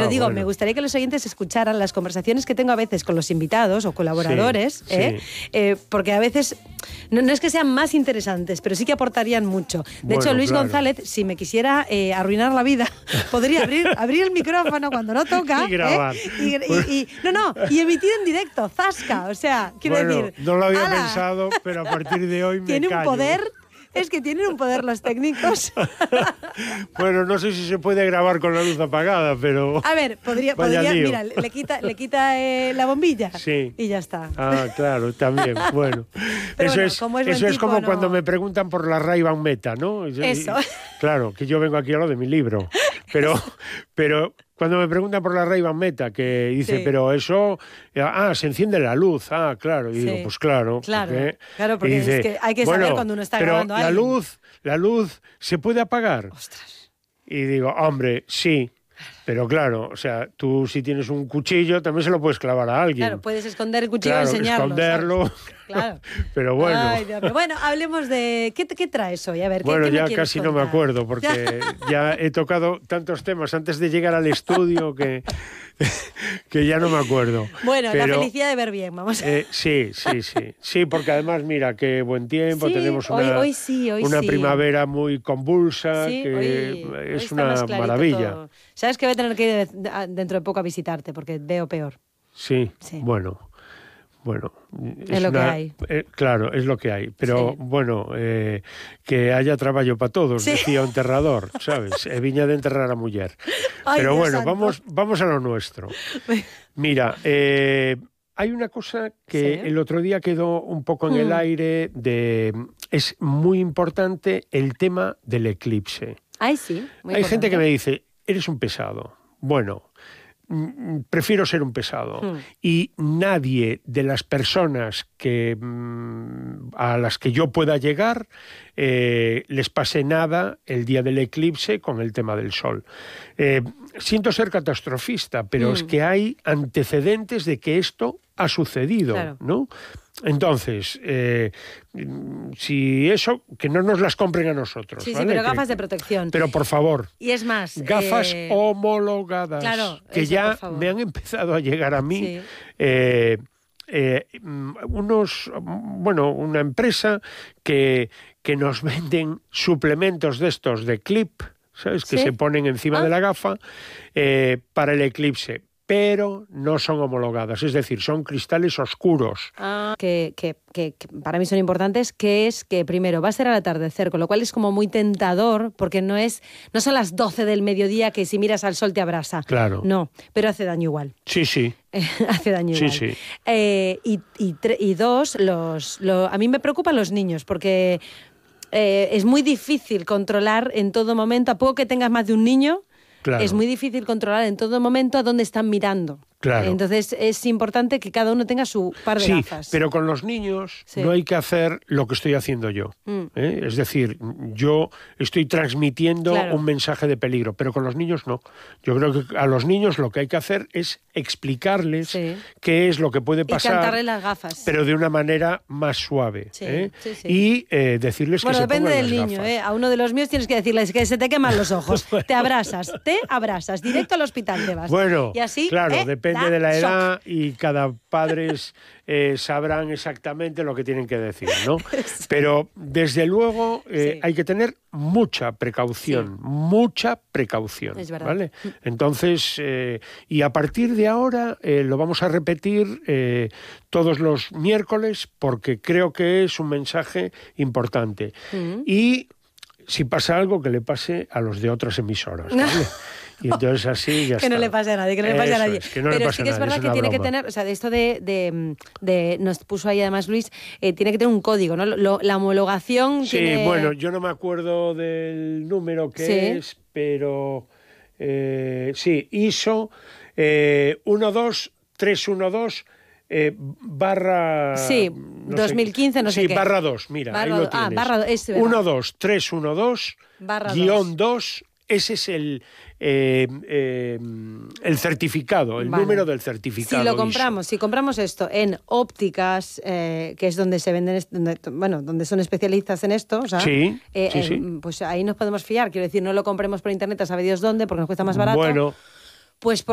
Pero digo, me gustaría que los oyentes escucharan las conversaciones que tengo a veces con los invitados o colaboradores, porque a veces no es que sean más interesantes, pero sí que aportarían mucho. De hecho, Luis González, si me quisiera arruinar la vida, podría abrir el micrófono cuando no toca y grabar. Y emitir en directo, zasca. O sea, quiero decir... No lo había pensado, pero a partir de hoy me tiene callo. Un poder... Es que tienen un poder los técnicos. Bueno, no sé si se puede grabar con la luz apagada, pero... A ver, podría mira, le quita la bombilla y ya está. Ah, claro, también, bueno. Pero eso es como cuando me preguntan por la Ray-Ban Meta, ¿no? Eso. Claro, que yo vengo aquí a lo de mi libro, pero cuando me preguntan por la Ray-Ban Meta, que dice, pero eso... se enciende la luz. Ah, claro. Y digo, pues claro. Claro, porque dice, es que hay que saber cuando uno está grabando a alguien. La luz ¿se puede apagar? Ostras. Y digo, hombre, sí. Pero claro, o sea, tú si tienes un cuchillo también se lo puedes clavar a alguien. Claro, puedes esconder el cuchillo y enseñarlo. Esconderlo. Claro. Pero bueno. Ay, Dios mío. Bueno, hablemos de... ¿Qué traes hoy? A ver, bueno, ¿qué ya me casi contar? No me acuerdo, porque ya he tocado tantos temas antes de llegar al estudio que ya no me acuerdo. Bueno, la felicidad de ver bien, vamos. Sí, porque además, mira, qué buen tiempo, tenemos una hoy primavera muy convulsa, que es una maravilla. Todo. Sabes que voy a tener que ir dentro de poco a visitarte, porque veo peor. Sí. Bueno. Es lo que hay. Claro, es lo que hay. Pero, que haya trabajo para todos, decía un enterrador, sabes? Viña de enterrar a mujer. Pero Dios bueno, santo. vamos a lo nuestro. Mira, hay una cosa que el otro día quedó un poco en el aire, es muy importante el tema del eclipse. Ay, sí. Hay gente que me dice, eres un pesado. Bueno, prefiero ser un pesado. Y nadie de las personas a las que yo pueda llegar les pase nada el día del eclipse con el tema del sol. Siento ser catastrofista, pero es que hay antecedentes de que esto ha sucedido, ¿no? Entonces, si eso, que no nos las compren a nosotros. Sí, ¿vale? pero gafas de protección. Pero por favor. Y es más... Gafas homologadas. Claro, que eso, ya me han empezado a llegar a mí. Una empresa que nos venden suplementos de estos de clip, ¿sabes? Que se ponen encima de la gafa para el eclipse. Pero no son homologadas, es decir, son cristales oscuros. Que para mí son importantes, que es que primero va a ser al atardecer, con lo cual es como muy tentador, porque no son las 12 del mediodía que si miras al sol te abrasa. Claro. No, pero hace daño igual. Sí. Hace daño igual. Sí. Y dos, a mí me preocupan los niños, porque es muy difícil controlar en todo momento, a poco que tengas más de un niño. Claro. Es muy difícil controlar en todo momento a dónde están mirando. Claro. Entonces es importante que cada uno tenga su par de gafas. Sí, pero con los niños no hay que hacer lo que estoy haciendo yo. Es decir, yo estoy transmitiendo un mensaje de peligro, pero con los niños no. Yo creo que a los niños lo que hay que hacer es explicarles qué es lo que puede pasar. Y cantarles las gafas. Pero de una manera más suave. Y decirles que se pongan las gafas. Bueno, depende del niño. A uno de los míos tienes que decirles que se te queman los ojos. Te abrazas, directo al hospital te vas. Bueno, y así, claro, depende de la edad y cada padre sabrán exactamente lo que tienen que decir, ¿no? Pero desde luego hay que tener mucha precaución, es verdad. ¿vale? Entonces, y a partir de ahora lo vamos a repetir todos los miércoles porque creo que es un mensaje importante. Y si pasa algo, que le pase a los de otras emisoras, ¿vale? Y entonces así ya está. Que no le pase a nadie, Pero sí que es verdad que tiene que tener, o sea, de esto nos puso ahí además Luis, tiene que tener un código, ¿no? La homologación tiene... bueno, yo no me acuerdo del número que es, pero ISO 12312 barra... Sí, 2015, no sé qué. Sí, barra 2, mira, ahí lo tienes. 12312 guión 2. Ese es el certificado, el número del certificado. Si compramos esto en ópticas, que es donde se venden, donde son especialistas en esto, o sea, pues ahí nos podemos fiar. Quiero decir, no lo compremos por internet a sabe Dios dónde, porque nos cuesta más barato. Bueno, pues